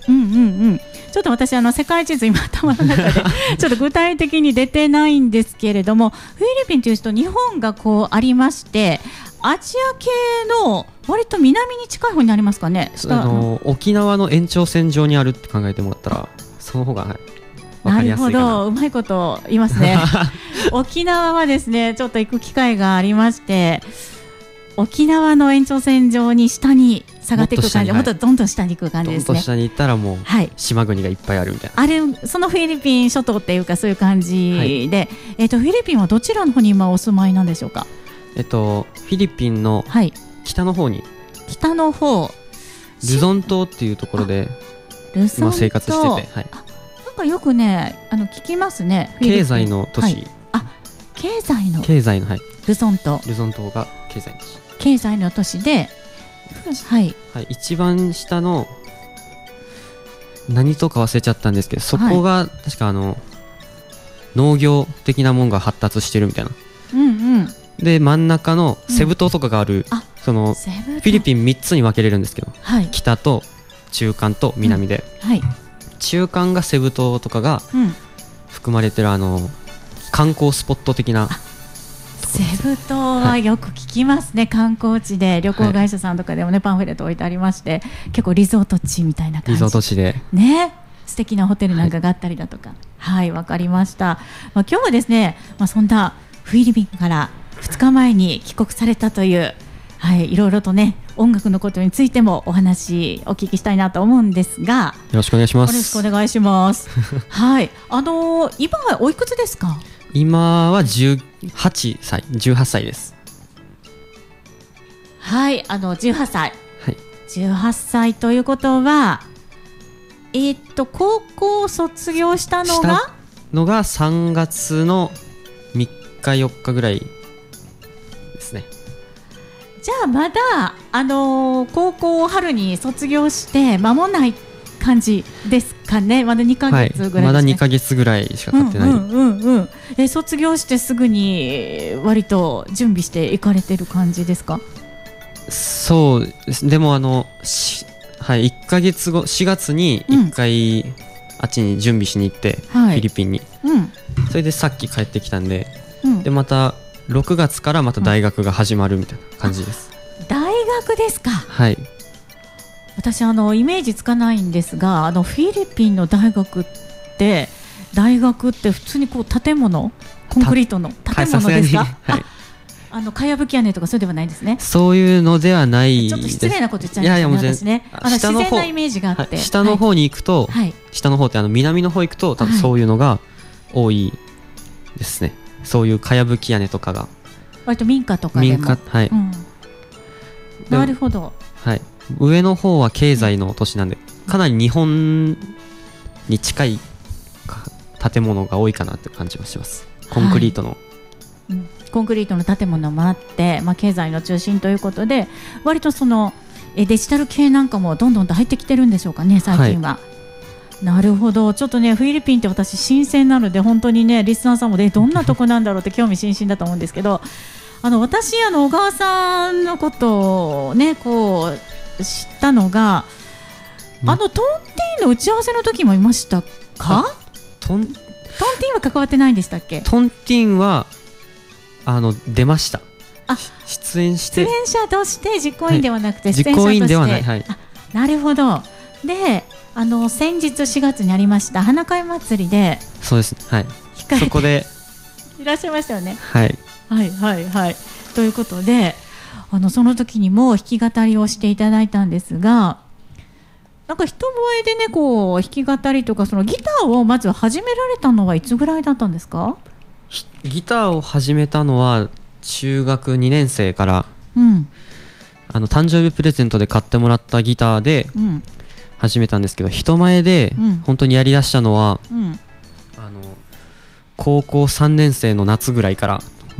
うんうんうん。ちょっと私世界地図今頭の中でちょっと具体的に出てないんですけれども、フィリピンというと日本がこうありまして、アジア系の割と南に近い方になりますかね。 沖縄の延長線上にあるって考えてもらったらその方が、はい、分かりやすいかな。 なるほど、うまいこと言いますね沖縄はですねちょっと行く機会がありまして、沖縄の延長線上に下に下がっていく感じ、もっとどんどん下に行く感じですね。 どんどん下に行ったらもう、はい、島国がいっぱいあるみたいな。 あれ、そのフィリピン諸島っていうかそういう感じで、はい、フィリピンはどちらの方に今お住まいなんでしょうか。 フィリピンの北の方に、 北の方、 ルゾン島っていうところで今生活してて、はい、 なんかよくね聞きますね。 経済の都市、はい、 経済の、はい、ルゾン島が経済の都市、 経済の都市で、はいはい、一番下の何とか忘れちゃったんですけど、そこが確か農業的なものが発達してるみたいな、 うんうん、で真ん中のセブ島とかがある、そのフィリピン3つに分けれるんですけど、はい、北と中間と南で、はい、中間がセブ島とかが含まれてる観光スポット的な。 セブ島はよく聞きますね、はい、観光地で旅行会社さんとかでもね、パンフレット置いてありまして、結構リゾート地みたいな感じ、 リゾート地でね、素敵なホテルなんかがあったりだとか、はい、わかりました。今日はですね、そんなフィリピンから2日前に帰国されたという、はい、いろいろとね音楽のことについてもお話お聞きしたいなと思うんですが、 よろしくお願いします。 よろしくお願いしますはい、今はおいくつですか。 今は18歳です。 はい、18歳、はい、18歳ということは、高校卒業したのが 3月の3日4日ぐらいですね。 じゃあまだ高校を春に卒業して間もない感じですかね。まだ2ヶ月ぐらいですね、はい、まだ 2ヶ月ぐらいしか経ってない、 卒業してすぐに割と準備していかれてる感じですか。 そうです。でもはい、1ヶ月後4月に1回、あっちに準備しに行って、はい、フィリピンに、それでさっき帰ってきたんで、でまた6月からまた大学が始まるみたいな感じです。 大学ですか。 はい、 私イメージつかないんですが、フィリピンの大学って普通にこう建物、コンクリートの建物ですか。はい、かやぶき屋根とかそうではないですね。 そういうのではないです。 ちょっと失礼なこと言っちゃいましたね。私ね、自然なイメージがあって、 下の方に行くと、はい、下の方って南の方行くと多分そういうのが多いですね、はい、そういうかやぶき屋根とかが割と民家とかでも、 はい、 なるほど、 はい、上の方は経済の都市なんで、かなり日本に近い建物が多いかなって感じはします。コンクリートの、はい、 コンクリートの建物もあって、経済の中心ということで、割とそのデジタル系なんかもどんどんと入ってきてるんでしょうかね、最近は。はい、なるほど。ちょっとねフィリピンって私新鮮なので、本当にねリスナーさんもどんなとこなんだろうって興味津々だと思うんですけど、私小川さんのことをねこう知ったのが、トンティーンの打ち合わせの時もいましたか。トンティーンは関わってないんでしたっけ。 トンティーンは出ました。出演者として実行委員ではなくて、 実行委員ではない、はい、 なるほど。で先日4月にありました花会祭りで、 そうです、はい、そこでいらっしゃいましたよね。 はい、 はいはいはい。ということでその時にも弾き語りをしていただいたんですが、なんか人前でねこう弾き語りとか、そのギターをまず始められたのはいつぐらいだったんですか。 ギターを始めたのは中学2年生から、誕生日プレゼントで買ってもらったギターで始めたんですけど、人前で本当にやりだしたのは、高校3年生の夏ぐらいから、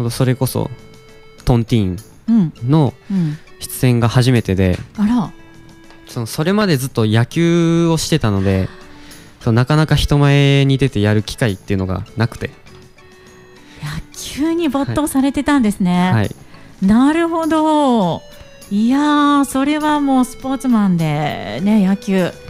それこそトンティーンの出演が初めてで、それまでずっと野球をしてたので、なかなか人前に出てやる機会っていうのがなくて。 野球に没頭されてたんですね。 はい、 なるほど。いやー、それはもうスポーツマンでね野球